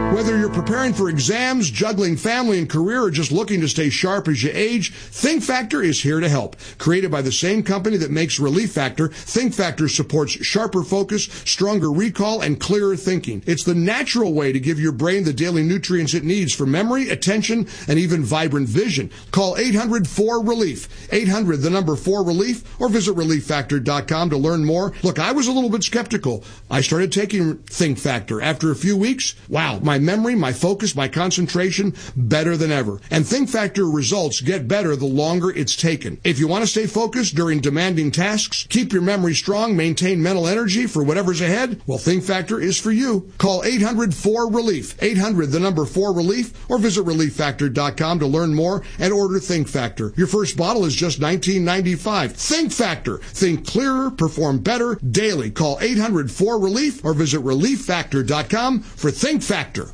Whether you're preparing for exams, juggling family and career, or just looking to stay sharp as you age, Think Factor is here to help. Created by the same company that makes Relief Factor, Think Factor supports sharper focus, stronger recall, and clearer thinking. It's the natural way to give your brain the daily nutrients it needs for memory, attention, and even vibrant vision. Call 800-4RELIEF, 800 the number 4RELIEF, or visit ReliefFactor.com to learn more. Look, I was a little bit skeptical. I started taking Think Factor. After a few weeks, wow, my memory, my focus, my concentration, better than ever. And Think Factor results get better the longer it's taken. If you want to stay focused during demanding tasks, keep your memory strong, maintain mental energy for whatever's ahead, well, Think Factor is for you. Call 800-4RELIEF, 800 the number 4RELIEF, or visit ReliefFactor.com to learn more and order Think Factor. Your first bottle is just $19.95. Think Factor. Think clearer, perform better daily. Call 800-4RELIEF or visit ReliefFactor.com for Think Factor.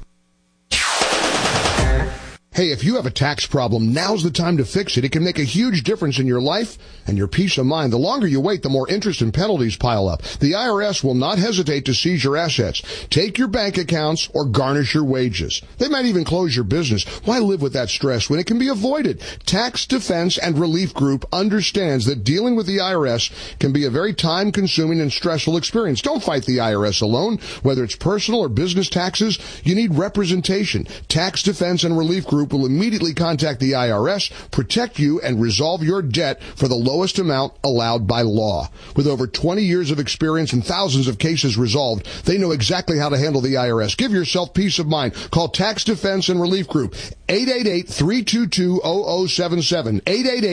Hey, if you have a tax problem, now's the time to fix it. It can make a huge difference in your life and your peace of mind. The longer you wait, the more interest and penalties pile up. The IRS will not hesitate to seize your assets, take your bank accounts, or garnish your wages. They might even close your business. Why live with that stress when it can be avoided? Tax Defense and Relief Group understands that dealing with the IRS can be a very time-consuming and stressful experience. Don't fight the IRS alone. Whether it's personal or business taxes, you need representation. Tax Defense and Relief Group will immediately contact the IRS, protect you, and resolve your debt for the lowest amount allowed by law. With over 20 years of experience and thousands of cases resolved, they know exactly how to handle the IRS. Give yourself peace of mind. Call Tax Defense and Relief Group, 888-322-0077,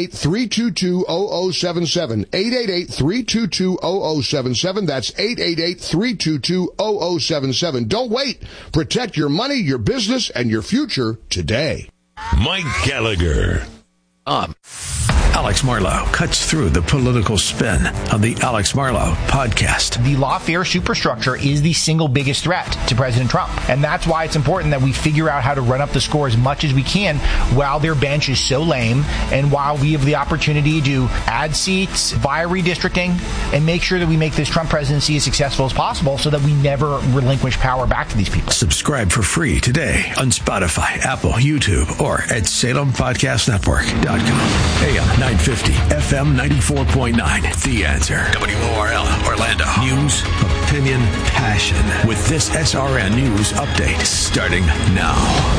888-322-0077, 888-322-0077. That's 888-322-0077. Don't wait. Protect your money, your business, and your future today. Mike Gallagher. Alex Marlow cuts through the political spin of the Alex Marlow podcast. The lawfare superstructure is the single biggest threat to President Trump. And that's why it's important that we figure out how to run up the score as much as we can while their bench is so lame and while we have the opportunity to add seats via redistricting and make sure that we make this Trump presidency as successful as possible so that we never relinquish power back to these people. Subscribe for free today on Spotify, Apple, YouTube, or at SalemPodcastNetwork.com. AM 950, FM 94.9. The Answer. WORL, Orlando. News, opinion, passion. With this SRN News update starting now.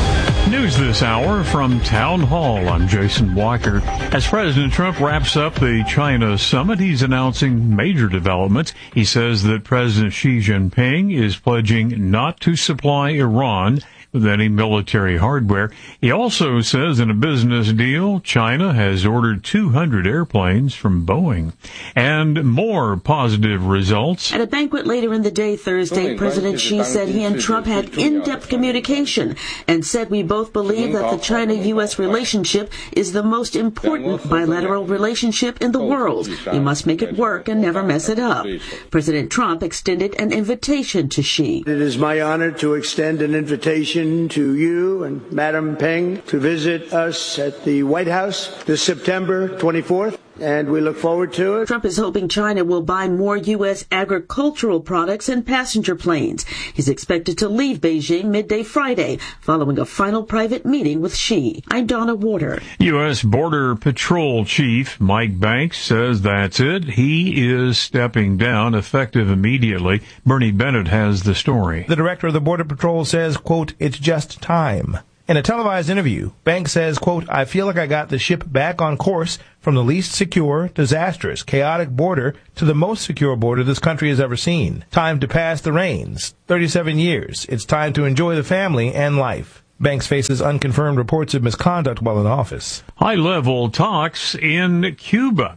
News this hour from Town Hall. I'm Jason Walker. As President Trump wraps up the China summit, he's announcing major developments. He says that President Xi Jinping is pledging not to supply Iran with any military hardware. He also says in a business deal, China has ordered 200 airplanes from Boeing. And more positive results. At a banquet later in the day Thursday, President Xi said he and Trump had in-depth communication and said we both believe that the China-U.S. relationship is the most important bilateral relationship in the world. We must make it work and never mess it up. President Trump extended an invitation to Xi. It is my honor to extend an invitation to you and Madam Peng to visit us at the White House this September 24th. And we look forward to it. Trump is hoping China will buy more U.S. agricultural products and passenger planes. He's expected to leave Beijing midday Friday, following a final private meeting with Xi. I'm Donna Warder. U.S. Border Patrol Chief Mike Banks says that's it. He is stepping down effective immediately. Bernie Bennett has the story. The director of the Border Patrol says, quote, "It's just time." In a televised interview, Banks says, quote, "I feel like I got the ship back on course from the least secure, disastrous, chaotic border to the most secure border this country has ever seen. Time to pass the reins. 37 years. It's time to enjoy the family and life." Banks faces unconfirmed reports of misconduct while in office. High-level talks in Cuba.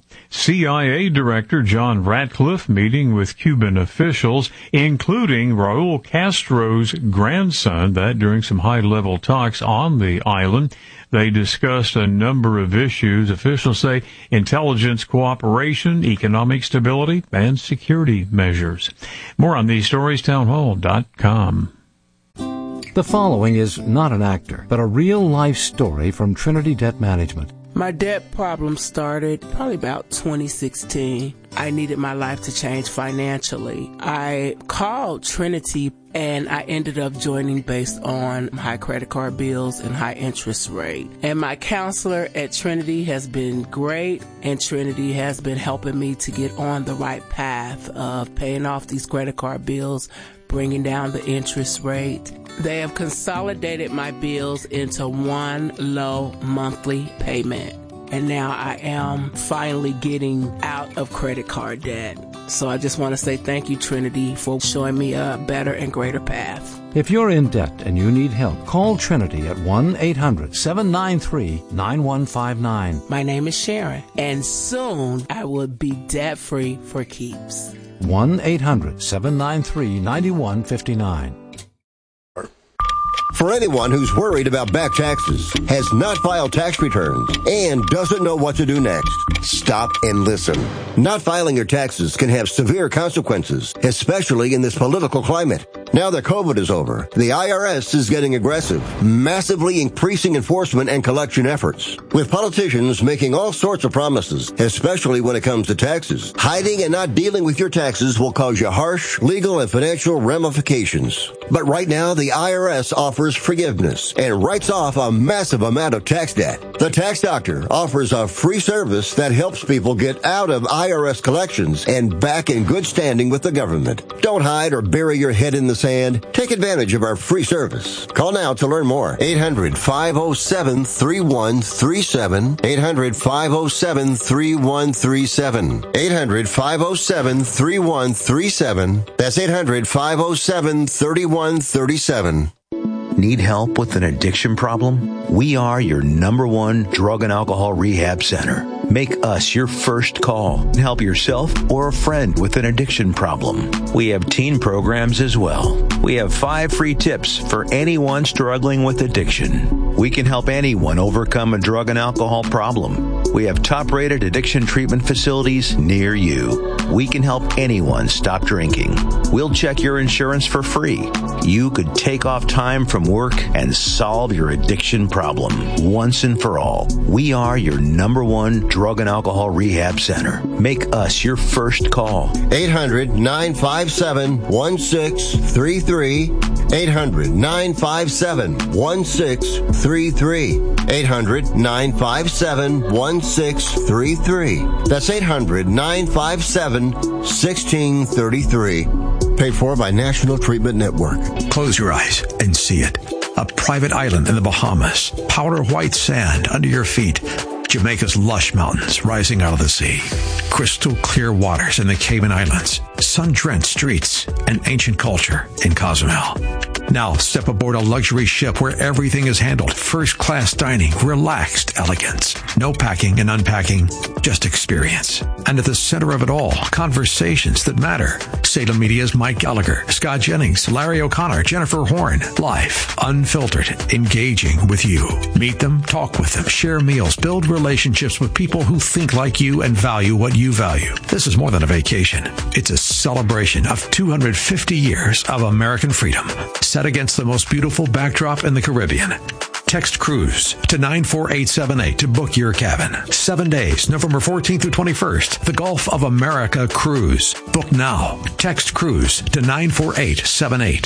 CIA Director John Ratcliffe meeting with Cuban officials, including Raul Castro's grandson, that during some high-level talks on the island. They discussed a number of issues. Officials say intelligence cooperation, economic stability, and security measures. More on these stories, townhall.com. The following is not an actor, but a real-life story from Trinity Debt Management. My debt problem started probably about 2016. I needed my life to change financially. I called Trinity and I ended up joining based on high credit card bills and high interest rate. And my counselor at Trinity has been great, and Trinity has been helping me to get on the right path of paying off these credit card bills, bringing down the interest rate. They have consolidated my bills into one low monthly payment. And now I am finally getting out of credit card debt. So I just want to say thank you, Trinity, for showing me a better and greater path. If you're in debt and you need help, call Trinity at 1-800-793-9159. My name is Sharon, and soon I will be debt-free for keeps. 1-800-793-9159. For anyone who's worried about back taxes, has not filed tax returns, and doesn't know what to do next, stop and listen. Not filing your taxes can have severe consequences, especially in this political climate. Now that COVID is over, the IRS is getting aggressive, massively increasing enforcement and collection efforts. With politicians making all sorts of promises, especially when it comes to taxes, hiding and not dealing with your taxes will cause you harsh legal and financial ramifications. But right now, the IRS offers forgiveness and writes off a massive amount of tax debt. The Tax Doctor offers a free service that helps people get out of IRS collections and back in good standing with the government. Don't hide or bury your head in the sand. Take advantage of our free service. Call now to learn more. 800-507-3137. 800-507-3137. 800-507-3137. That's 800-507-3137. Need help with an addiction problem? We are your #1 drug and alcohol rehab center. Make us your first call and help yourself or a friend with an addiction problem. We have teen programs as well. We have 5 free tips for anyone struggling with addiction. We can help anyone overcome a drug and alcohol problem. We have top-rated addiction treatment facilities near you. We can help anyone stop drinking. We'll check your insurance for free. You could take off time from work and solve your addiction problem once and for all. We are your #1 drug and alcohol rehab center. Make us your first call. 800-957-1633. 800-957-1633. 800-957-1633. That's 800-957-1633. Paid for by National Treatment Network. Close your eyes and see it. A private island in the Bahamas. Powder white sand under your feet. Jamaica's lush mountains rising out of the sea. Crystal clear waters in the Cayman Islands. Sun-drenched streets and ancient culture in Cozumel. Now step aboard a luxury ship where everything is handled. First-class dining, relaxed elegance. No packing and unpacking, just experience. And at the center of it all, conversations that matter. Salem Media's Mike Gallagher, Scott Jennings, Larry O'Connor, Jennifer Horn. Live, unfiltered, engaging with you. Meet them, talk with them, share meals, build relationships with people who think like you and value what you value. This is more than a vacation. It's a celebration of 250 years of American freedom, set against the most beautiful backdrop in the Caribbean. Text cruise to 94878 to book your cabin. 7 days, November 14th through 21st. The Gulf of America Cruise. Book now. Text cruise to 94878.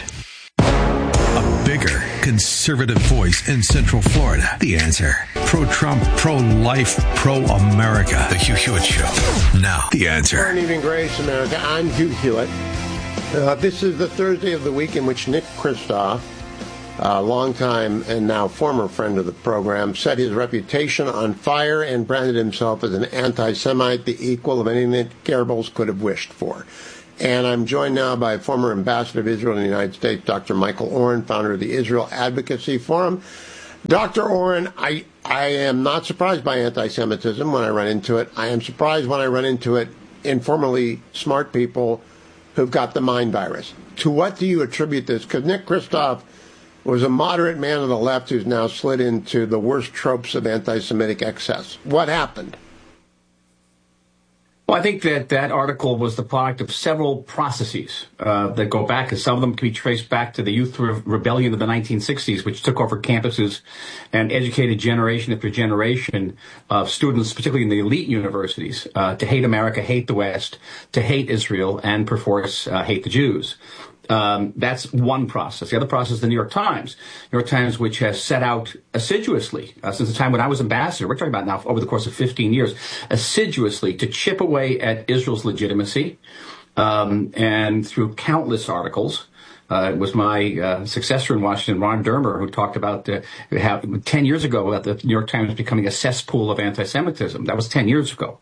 A bigger conservative voice in Central Florida. The Answer. Pro-Trump, pro-life, pro-America. The Hugh Hewitt Show. Now, The Answer. Good evening, Grace America. I'm Hugh Hewitt. This is the Thursday of the week in which Nick Kristof, a longtime and now former friend of the program, set his reputation on fire and branded himself as an anti-Semite, the equal of anything that Goebbels could have wished for. And I'm joined now by former ambassador of Israel in the United States, Dr. Michael Oren, founder of the Israel Advocacy Forum. Dr. Oren, I am not surprised by anti-Semitism when I run into it. I am surprised when I run into it informally smart people who've got the mind virus. To what do you attribute this? Because Nick Kristof was a moderate man of the left who's now slid into the worst tropes of anti-Semitic excess. What happened? Well, I think that article was the product of several processes that go back, and some of them can be traced back to the youth rebellion of the 1960s, which took over campuses and educated generation after generation of students, particularly in the elite universities, to hate America, hate the West, to hate Israel, and perforce hate the Jews. That's one process. The other process is the New York Times. New York Times, which has set out assiduously, since the time when I was ambassador, we're talking about now over the course of 15 years, assiduously to chip away at Israel's legitimacy, and through countless articles. It was my successor in Washington, Ron Dermer, who talked about how 10 years ago about the New York Times becoming a cesspool of anti-Semitism. That was 10 years ago.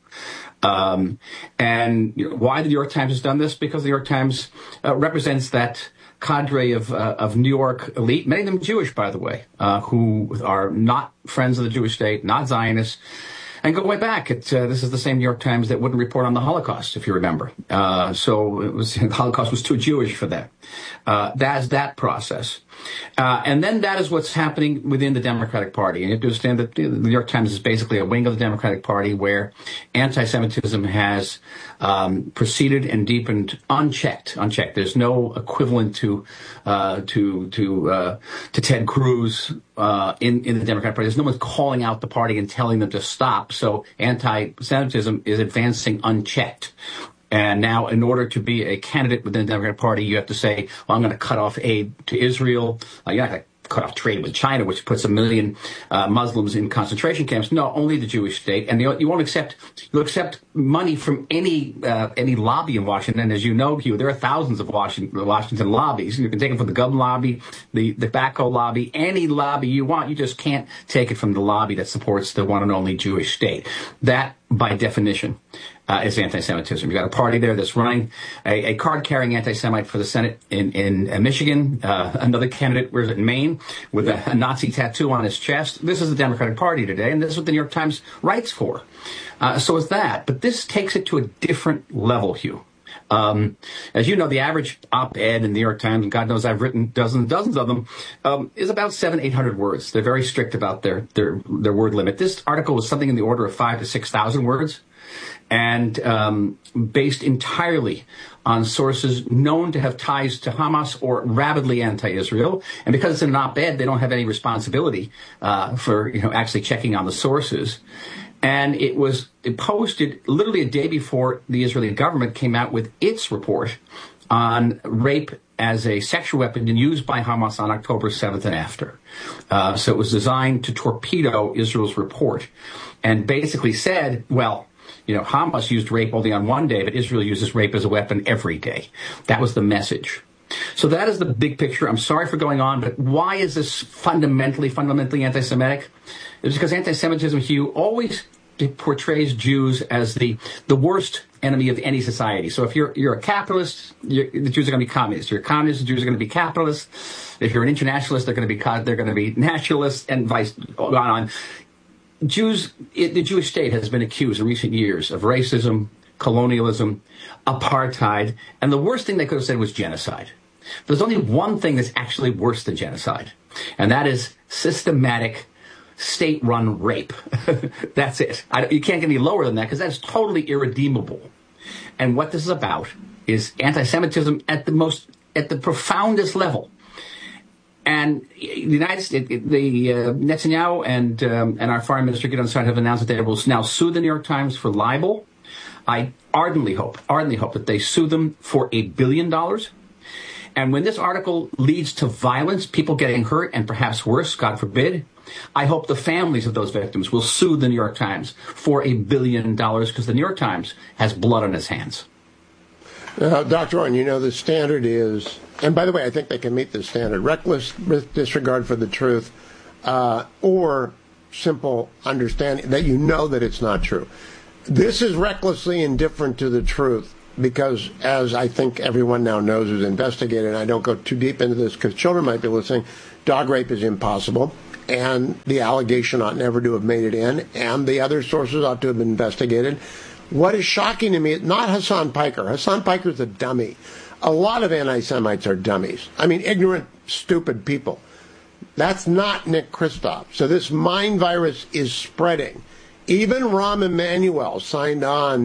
And why the New York Times has done this? Because the New York Times represents that cadre of New York elite, many of them Jewish, by the way, who are not friends of the Jewish state, not Zionists, and go way back. This is the same New York Times that wouldn't report on the Holocaust, if you remember. So the Holocaust was too Jewish for them. That's that process. And then that is what's happening within the Democratic Party. And you have to understand that the New York Times is basically a wing of the Democratic Party where anti-Semitism has proceeded and deepened unchecked. There's no equivalent to Ted Cruz in the Democratic Party. There's no one calling out the party and telling them to stop. So anti-Semitism is advancing unchecked. And now, in order to be a candidate within the Democratic Party, you have to say, well, I'm going to cut off aid to Israel. You're not going to cut off trade with China, which puts 1 million Muslims in concentration camps. No, only the Jewish state. And you won't accept, you'll accept money from any lobby in Washington. And as you know, Hugh, there are thousands of Washington lobbies. You can take them from the gun lobby, the tobacco lobby, any lobby you want. You just can't take it from the lobby that supports the one and only Jewish state. That, by definition, is anti-Semitism. You've got a party there that's running a card-carrying anti-Semite for the Senate in Michigan, another candidate was in Maine with a Nazi tattoo on his chest. This is the Democratic Party today, and this is what the New York Times writes for. So is that. But this takes it to a different level, Hugh. As you know, the average op-ed in the New York Times, and God knows I've written dozens and dozens of them, is about 700-800 words. They're very strict about their word limit. This article was something in the order of 5,000 to 6,000 words, and based entirely on sources known to have ties to Hamas or rabidly anti-Israel. And because it's an op-ed, they don't have any responsibility for actually checking on the sources. And it posted literally a day before the Israeli government came out with its report on rape as a sexual weapon used by Hamas on October 7th and after. So it was designed to torpedo Israel's report and basically said, well, Hamas used rape only on one day, but Israel uses rape as a weapon every day. That was the message. So that is the big picture. I'm sorry for going on, but why is this fundamentally anti-Semitic? It's because anti-Semitism, Hugh, always portrays Jews as the worst enemy of any society. So if you're a capitalist, the Jews are going to be communists. If you're a communist, the Jews are going to be capitalists. If you're an internationalist, they're going to be nationalists, and vice on. Jews, the Jewish state has been accused in recent years of racism, colonialism, apartheid, and the worst thing they could have said was genocide. There's only one thing that's actually worse than genocide, and that is systematic state-run rape. That's it. You can't get any lower than that because that's totally irredeemable. And what this is about is anti-Semitism at the profoundest level. And the United States, Netanyahu and our foreign minister Gideon Sa'ar have announced that they will now sue the New York Times for libel. I ardently hope that they sue them for $1 billion. And when this article leads to violence, people getting hurt, and perhaps worse, God forbid, I hope the families of those victims will sue the New York Times for $1 billion because the New York Times has blood on its hands. Dr. Oren, the standard is, and by the way, I think they can meet the standard, reckless disregard for the truth, or simple understanding that that it's not true. This is recklessly indifferent to the truth because, as I think everyone now knows who's investigated, and I don't go too deep into this because children might be listening, dog rape is impossible, and the allegation ought never to have made it in, and the other sources ought to have been investigated. What is shocking to me is not Hassan Piker. Hassan Piker's a dummy. A lot of anti-Semites are dummies. I mean, ignorant, stupid people. That's not Nick Kristof. So this mind virus is spreading. Even Rahm Emanuel signed on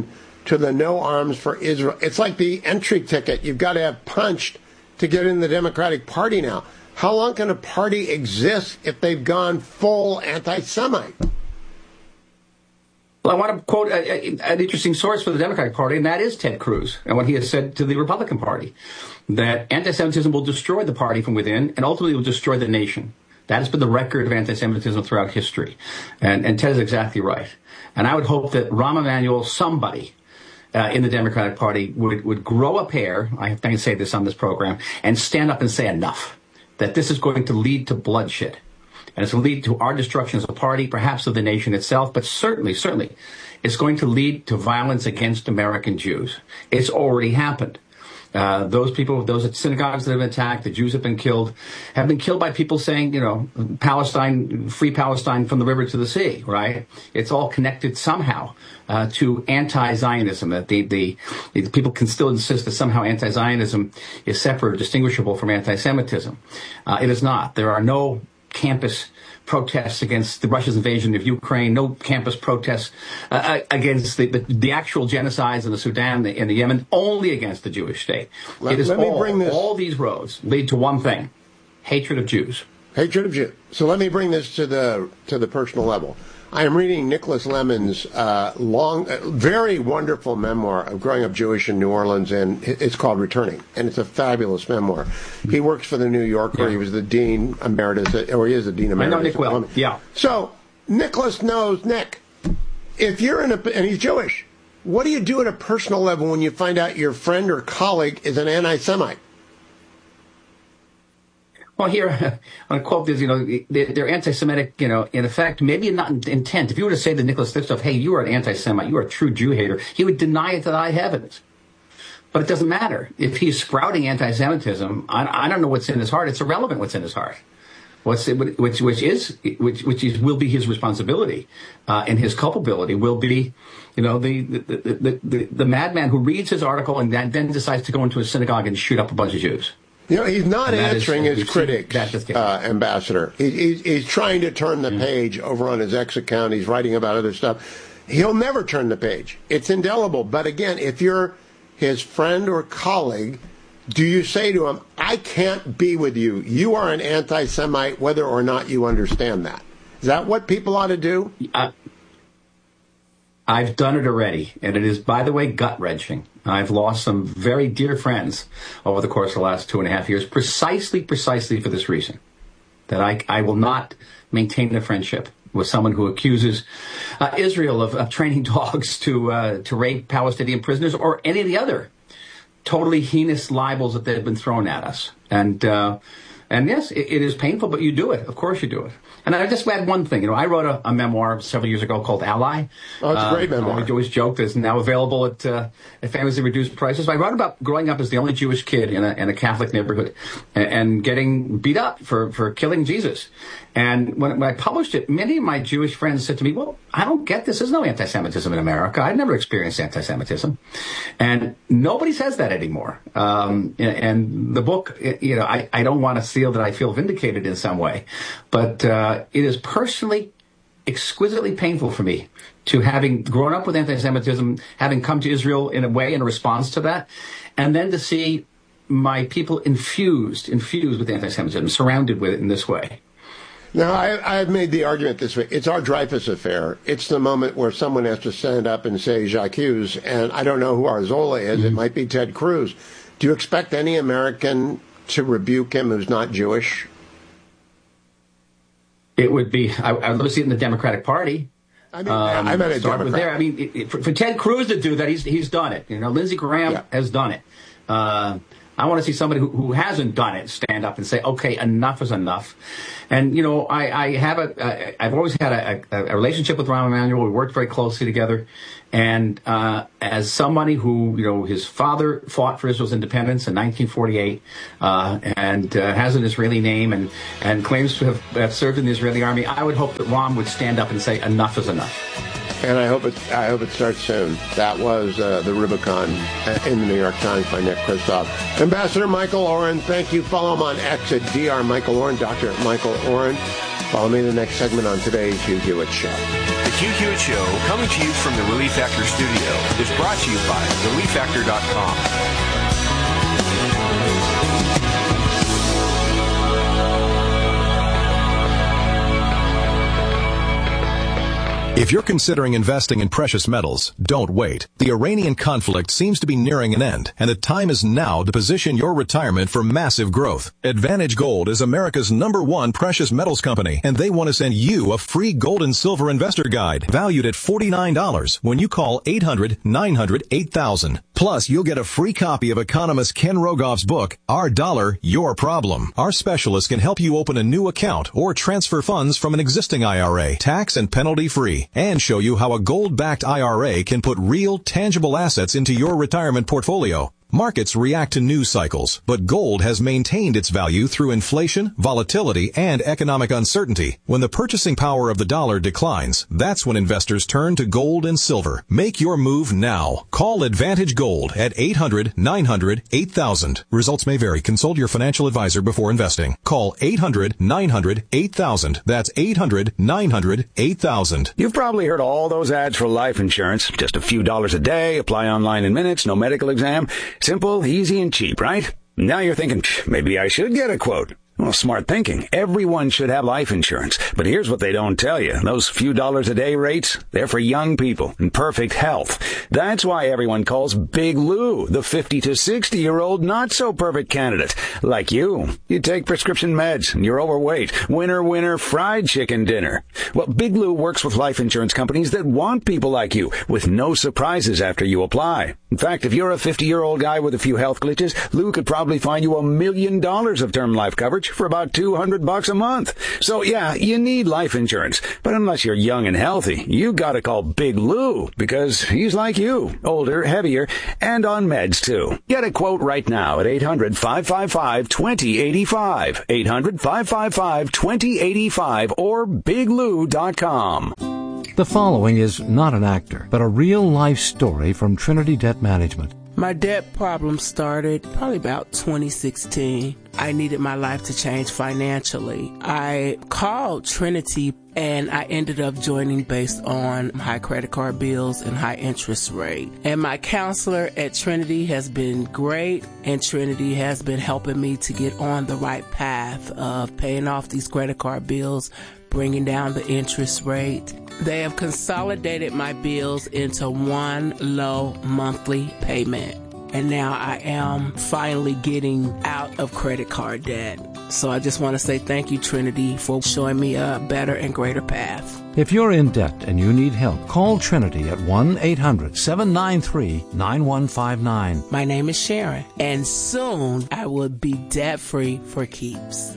to the No Arms for Israel. It's like the entry ticket. You've got to have punched to get in the Democratic Party now. How long can a party exist if they've gone full anti-Semite? Well, I want to quote an interesting source for the Democratic Party, and that is Ted Cruz, and what he has said to the Republican Party, that anti-Semitism will destroy the party from within and ultimately will destroy the nation. That has been the record of anti-Semitism throughout history. And Ted is exactly right. And I would hope that Rahm Emanuel, somebody in the Democratic Party, would grow a pair, I can say this on this program, and stand up and say enough, that this is going to lead to bloodshed. And it's going to lead to our destruction as a party, perhaps of the nation itself, but certainly, it's going to lead to violence against American Jews. It's already happened. Those at synagogues that have been attacked, the Jews have been killed by people saying, Palestine, free Palestine from the river to the sea, right? It's all connected somehow to anti-Zionism, that the people can still insist that somehow anti-Zionism is separate or distinguishable from anti-Semitism. It is not. There are no campus protests against the Russia's invasion of Ukraine, no campus protests against the actual genocides in the Sudan and the Yemen, only against the Jewish state. All these roads lead to one thing: hatred of Jews. Hatred of Jews. So let me bring this to the personal level. I am reading Nicholas Lemon's very wonderful memoir of growing up Jewish in New Orleans, and it's called Returning, and it's a fabulous memoir. He works for the New Yorker. Yeah. He was the dean emeritus, or he is the dean emeritus. I know Nick well. Yeah. So Nicholas knows Nick. If you're and he's Jewish, what do you do at a personal level when you find out your friend or colleague is an anti-Semite? Well, here, I'm going to quote this, they're anti-Semitic, in effect, maybe not in intent. If you were to say to Nicholas Kristof, hey, you are an anti-Semite, you are a true Jew hater, he would deny it to the high heavens. But it doesn't matter. If he's sprouting anti-Semitism, I don't know what's in his heart. It's irrelevant what's in his heart. Which will be his responsibility, and his culpability will be, the madman who reads his article and then decides to go into a synagogue and shoot up a bunch of Jews. He's not answering his critics, Ambassador. He's trying to turn the page over on his X account. He's writing about other stuff. He'll never turn the page. It's indelible. But again, if you're his friend or colleague, do you say to him, I can't be with you. You are an anti-Semite, whether or not you understand that? Is that what people ought to do? I've done it already, and it is, by the way, gut-wrenching. I've lost some very dear friends over the course of the last 2.5 years, precisely for this reason, that I will not maintain a friendship with someone who accuses Israel of training dogs to rape Palestinian prisoners or any of the other totally heinous libels that they've been thrown at us. And yes, it is painful, but you do it. Of course you do it. And I just add one thing. I wrote a memoir several years ago called Ally. Oh, it's a great memoir. I always joke that it's now available at famously reduced prices. I wrote about growing up as the only Jewish kid in a Catholic neighborhood and getting beat up for killing Jesus. And when I published it, many of my Jewish friends said to me, well, I don't get this. There's no anti-Semitism in America. I've never experienced anti-Semitism. And nobody says that anymore. And the book, I don't want to feel that I feel vindicated in some way. But it is personally exquisitely painful for me to having grown up with anti-Semitism, having come to Israel in a response to that, and then to see my people infused with anti-Semitism, surrounded with it in this way. Now, I've made the argument this way. It's our Dreyfus affair. It's the moment where someone has to stand up and say J'accuse, and I don't know who Arzola is. Mm-hmm. It might be Ted Cruz. Do you expect any American to rebuke him who's not Jewish? It would be, I would love to see it in the Democratic Party. I meant a Democrat. There. For Ted Cruz to do that, he's done it. Lindsey Graham has done it. I want to see somebody who hasn't done it stand up and say, okay, enough is enough. And, I've always had a relationship with Rahm Emanuel. We worked very closely together. And as somebody who, his father fought for Israel's independence in 1948 and has an Israeli name and claims to have served in the Israeli army, I would hope that Rahm would stand up and say enough is enough. And I hope it starts soon. That was the Rubicon in the New York Times by Nick Kristof. Ambassador Michael Oren, thank you. Follow him on X at Dr. Michael Oren, Dr. Michael Oren. Follow me in the next segment on today's Hugh Hewitt Show. The Hugh Hewitt Show, coming to you from the Relief Factor studio, is brought to you by ReliefFactor.com. If you're considering investing in precious metals, don't wait. The Iranian conflict seems to be nearing an end, and the time is now to position your retirement for massive growth. Advantage Gold is America's #1 precious metals company, and they want to send you a free gold and silver investor guide valued at $49 when you call 800-900-8000. Plus, you'll get a free copy of economist Ken Rogoff's book, Our Dollar, Your Problem. Our specialists can help you open a new account or transfer funds from an existing IRA, tax and penalty free, and show you how a gold-backed IRA can put real, tangible assets into your retirement portfolio. Markets react to news cycles, but gold has maintained its value through inflation, volatility, and economic uncertainty. When the purchasing power of the dollar declines, that's when investors turn to gold and silver. Make your move now. Call Advantage Gold at 800-900-8000. Results may vary. Consult your financial advisor before investing. Call 800-900-8000. That's 800-900-8000. You've probably heard all those ads for life insurance. Just a few dollars a day, apply online in minutes, no medical exam. Simple, easy, and cheap, right? Now you're thinking, maybe I should get a quote. Well, smart thinking. Everyone should have life insurance. But here's what they don't tell you. Those few dollars a day rates, they're for young people in perfect health. That's why everyone calls Big Lou the 50 to 60-year-old not-so-perfect candidate. Like you. You take prescription meds, and you're overweight. Winner, fried chicken dinner. Well, Big Lou works with life insurance companies that want people like you, with no surprises after you apply. In fact, if you're a 50-year-old guy with a few health glitches, Lou could probably find you $1 million of term life coverage for about $200 a month. So yeah, you need life insurance. But unless you're young and healthy, you gotta call Big Lou, because he's like you, older, heavier, and on meds too. Get a quote right now at 800-555-2085, 800-555-2085, or biglou.com. The following is not an actor, but a real-life story from Trinity Debt Management. My debt problem started probably about 2016. I needed my life to change financially. I called Trinity and I ended up joining based on high credit card bills and high interest rate. And my counselor at Trinity has been great, and Trinity has been helping me to get on the right path of paying off these credit card bills, bringing down the interest rate. They have consolidated my bills into one low monthly payment. And now I am finally getting out of credit card debt. So I just want to say thank you, Trinity, for showing me a better and greater path. If you're in debt and you need help, call Trinity at 1-800-793-9159. My name is Sharon, and soon I will be debt-free for keeps.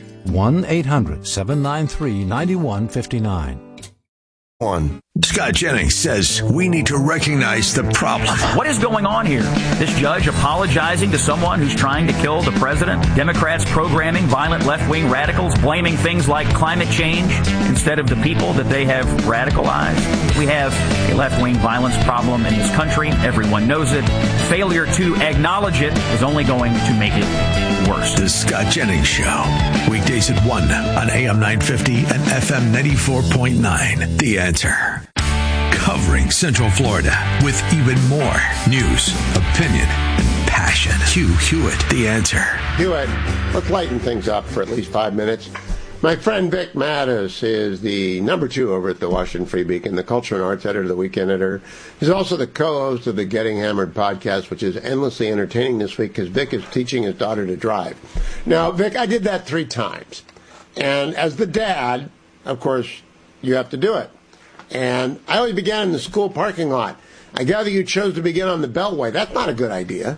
1-800-793-9159. Scott Jennings says we need to recognize the problem. What is going on here? This judge apologizing to someone who's trying to kill the president? Democrats programming violent left-wing radicals, blaming things like climate change instead of the people that they have radicalized? We have a left-wing violence problem in this country. Everyone knows it. Failure to acknowledge it is only going to make it worse. The Scott Jennings Show. Weekdays at 1 on AM 950 and FM 94.9. The Answer. Covering Central Florida with even more news, opinion, and passion. Hugh Hewitt, The Answer. Hewitt, let's lighten things up for at least 5 minutes. My friend Vic Mattis is the #2 over at the Washington Free Beacon, the culture and arts editor, the weekend editor. He's also the co-host of the Getting Hammered podcast, which is endlessly entertaining this week because Vic is teaching his daughter to drive. Now, Vic, I did that 3 times. And as the dad, of course, you have to do it. And I always began in the school parking lot. I gather you chose to begin on the Beltway. That's not a good idea.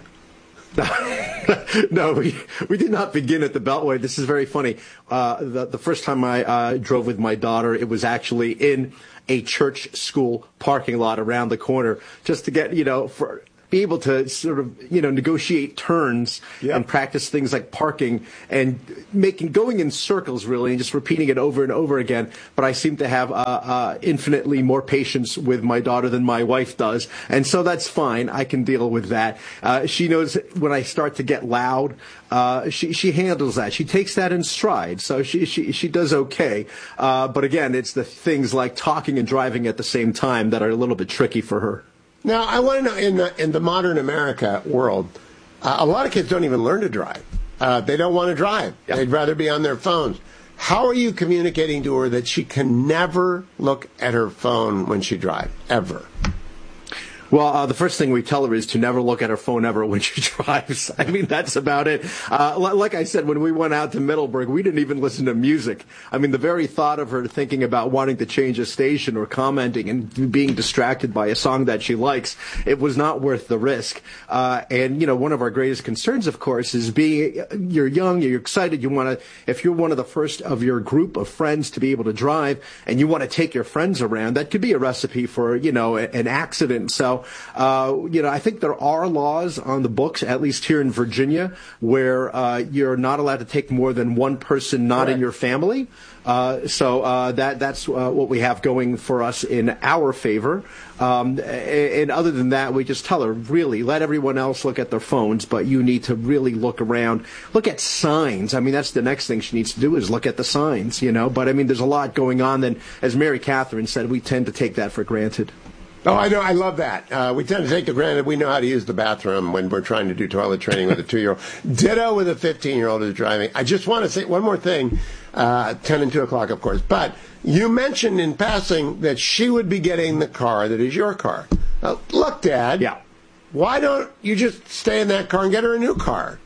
No, we did not begin at the Beltway. This is very funny. The first time I drove with my daughter, it was actually in a church school parking lot around the corner, just to get, be able to sort of, negotiate turns and practice things like parking and going in circles, really, and just repeating it over and over again. But I seem to have infinitely more patience with my daughter than my wife does. And so that's fine. I can deal with that. She knows when I start to get loud, she handles that. She takes that in stride. So she does okay. But again, it's the things like talking and driving at the same time that are a little bit tricky for her. Now, I want to know, in the modern America world, a lot of kids don't even learn to drive. They don't want to drive. Yep. They'd rather be on their phones. How are you communicating to her that she can never look at her phone when she drives, ever? Well, the first thing we tell her is to never look at her phone ever when she drives. I mean, that's about it. Like I said, when we went out to Middleburg, we didn't even listen to music. I mean, the very thought of her thinking about wanting to change a station or commenting and being distracted by a song that she likes, it was not worth the risk. And one of our greatest concerns, of course, is you're young, you're excited, if you're one of the first of your group of friends to be able to drive and you want to take your friends around, that could be a recipe for, an accident. So, I think there are laws on the books, at least here in Virginia, where you're not allowed to take more than one person not in your family. So that's what we have going for us in our favor. And other than that, we just tell her, really, let everyone else look at their phones, but you need to really look around. Look at signs. I mean, that's the next thing she needs to do is look at the signs, But, I mean, there's a lot going on. Then, as Mary Catherine said, we tend to take that for granted. Oh, I know. I love that. We tend to take for granted we know how to use the bathroom when we're trying to do toilet training with a 2-year-old. Ditto with a 15-year-old who's driving. I just want to say one more thing. 10 and 2 o'clock, of course. But you mentioned in passing that she would be getting the car that is your car. Now, look, Dad. Yeah. Why don't you just stay in that car and get her a new car?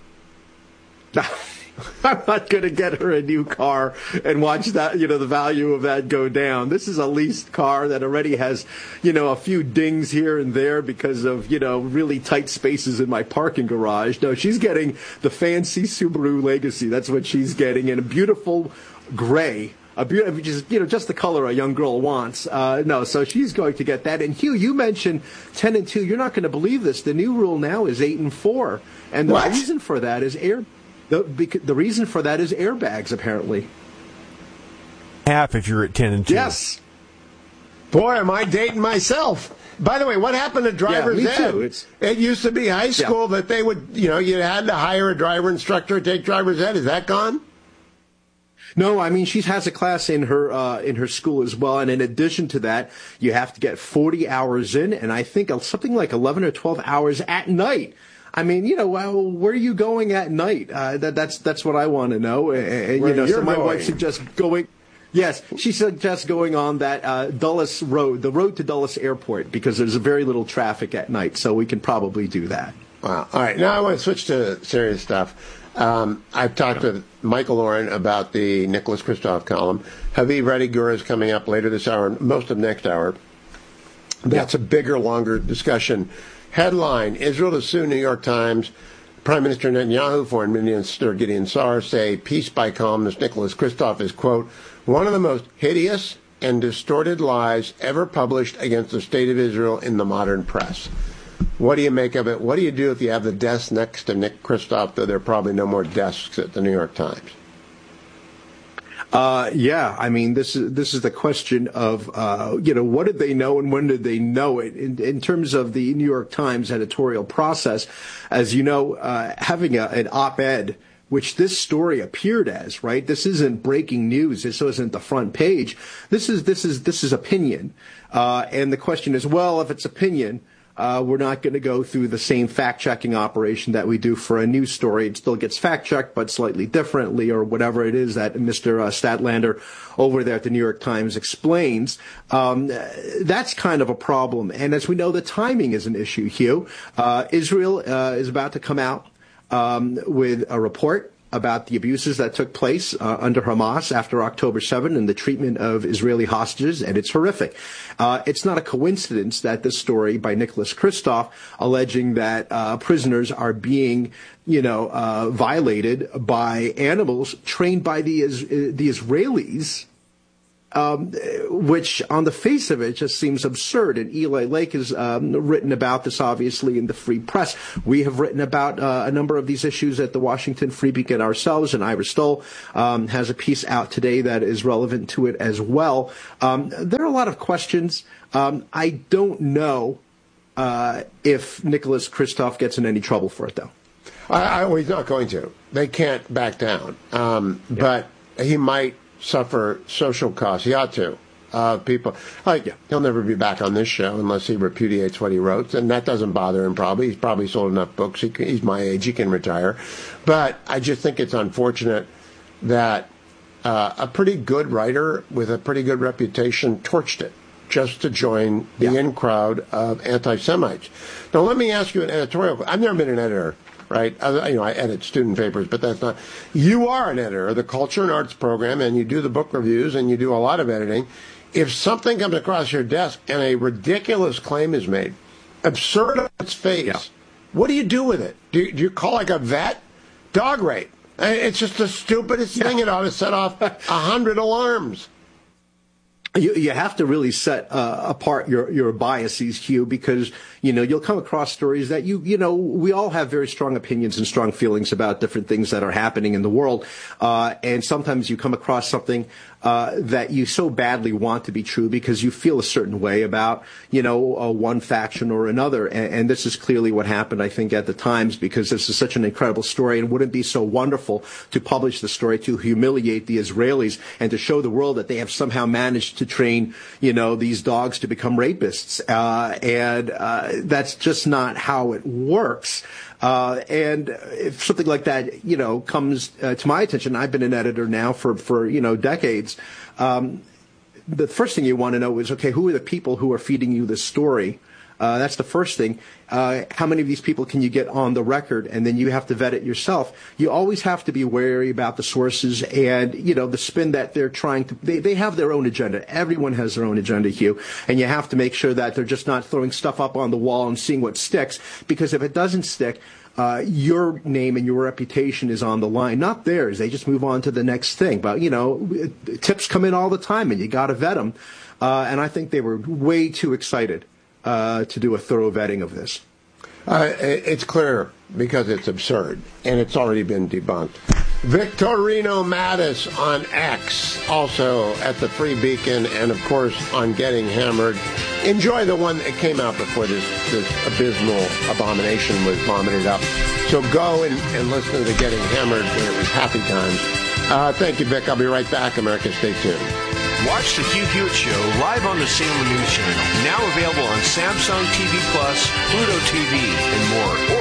I'm not going to get her a new car and watch that, the value of that go down. This is a leased car that already has, a few dings here and there because of, really tight spaces in my parking garage. No, she's getting the fancy Subaru Legacy. That's what she's getting, in a beautiful gray. Just the color a young girl wants. So she's going to get that. And Hugh, you mentioned 10 and 2. You're not going to believe this. The new rule now is 8 and 4. And the reason for that is the reason for that is airbags, apparently. Half if you're at 10 and 2. Yes. Boy, am I dating myself. By the way, what happened to driver's ed? Too. It used to be high school that they would, you had to hire a driver instructor to take driver's ed. Is that gone? No, I mean, she has a class in her school as well. And in addition to that, you have to get 40 hours in, and I think something like 11 or 12 hours at night. I mean, where are you going at night? That's what I want to know. So my wife suggests going. Yes, she suggests going on that Dulles Road, the road to Dulles Airport, because there's very little traffic at night, so we can probably do that. Wow. All right. Now I want to switch to serious stuff. I've talked with Michael Oren about the Nicholas Kristof column. Haviv Rettigur is coming up later this hour, most of next hour. That's a bigger, longer discussion. Headline, Israel to sue New York Times. Prime Minister Netanyahu, Foreign Minister Gideon Saar say piece by columnist Nicholas Kristof is, quote, one of the most hideous and distorted lies ever published against the state of Israel in the modern press. What do you make of it? What do you do if you have the desk next to Nick Kristof, though there are probably no more desks at the New York Times? I mean, this is the question of, what did they know and when did they know it? In terms of the New York Times editorial process, as you know, having an op-ed, which this story appeared as, right? This isn't breaking news. This isn't the front page. This is opinion. And the question is, well, if it's opinion, we're not going to go through the same fact-checking operation that we do for a news story. It still gets fact-checked, but slightly differently, or whatever it is that Mr. Statlander over there at the New York Times explains. That's kind of a problem. And as we know, the timing is an issue, Hugh. Israel is about to come out with a report about the abuses that took place under Hamas after October 7 and the treatment of Israeli hostages, and it's horrific. It's not a coincidence that this story by Nicholas Kristof alleging that prisoners are being, violated by animals trained by the Israelis which on the face of it just seems absurd. And Eli Lake has written about this, obviously, in the Free Press. We have written about a number of these issues at the Washington Free Beacon ourselves, and Ira Stoll has a piece out today that is relevant to it as well. There are a lot of questions. I don't know if Nicholas Kristof gets in any trouble for it, though. He's not going to. They can't back down. But he might suffer social costs. He ought to. People he'll never be back on this show unless he repudiates what he wrote, and that doesn't bother him. He's probably sold enough books. He's my age. He can retire. But I just think it's unfortunate that a pretty good writer with a pretty good reputation torched it just to join the in crowd of anti-Semites. Now, let me ask you an editorial. I've never been an editor. Right? I edit student papers, but that's not. You are an editor of the Culture and Arts program, and you do the book reviews, and you do a lot of editing. If something comes across your desk and a ridiculous claim is made, absurd on its face, what do you do with it? Do you call like a vet? Dog rape. It's just the stupidest thing. It ought to set off 100 alarms. You have to really set apart your biases, Hugh, because, you'll come across stories that we all have very strong opinions and strong feelings about different things that are happening in the world. And sometimes you come across something that you so badly want to be true because you feel a certain way about, one faction or another. And this is clearly what happened, I think, at the Times, because this is such an incredible story, and wouldn't it be so wonderful to publish the story, to humiliate the Israelis and to show the world that they have somehow managed to train, these dogs to become rapists. And that's just not how it works. And if something like that, comes to my attention, I've been an editor now for decades. The first thing you want to know is, okay, who are the people who are feeding you this story? That's the first thing. How many of these people can you get on the record? And then you have to vet it yourself. You always have to be wary about the sources and, the spin that they're trying to, they have their own agenda. Everyone has their own agenda, Hugh. And you have to make sure that they're just not throwing stuff up on the wall and seeing what sticks. Because if it doesn't stick, your name and your reputation is on the line, not theirs. They just move on to the next thing. But, tips come in all the time and you got to vet them. And I think they were way too excited to do a thorough vetting of this. It's clear because it's absurd, and it's already been debunked. Victorino Mattis on X, also at the Free Beacon, and of course on Getting Hammered. Enjoy the one that came out before this abysmal abomination was vomited up. So go and listen to the Getting Hammered when it was happy times. Thank you, Vic. I'll be right back. America, stay tuned. Watch the Hugh Hewitt Show live on the Salem News Channel, now available on Samsung TV Plus, Pluto TV, and more.